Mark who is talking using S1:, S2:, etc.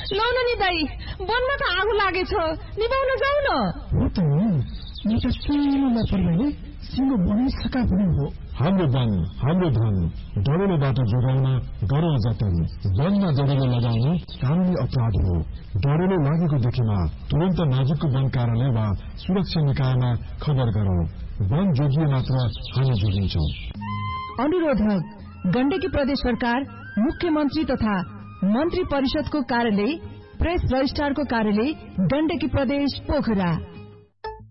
S1: लौ न नि दाई, वनमा त आगो लागेछ, निभाउन जाऊ न।
S2: हो त नि, यो त केही लापरवाहीले सिंह बनिसका पनि हो।
S3: हाम्रो वन, हाम्रो धन, डरेलोबाट जोगाउन गरौँ जतन। वनमा डरेलो लगाउनु कानूनी अपराध हो। डरेलो लागेको देखेमा तुरन्त नजिकको वन कार्यालय वा सुरक्षा निकायमा खबर गरौं। वन जोगिए मात्र हामी जोगिन्छौं।
S1: अनुरोधक गण्डकी प्रदेश सरकार, मुख्यमन्त्री तथा मन्त्री परिषदको कार्यालय, प्रेस रजिस्ट्रारको कार्यालय, गण्डकी प्रदेश पोखरा।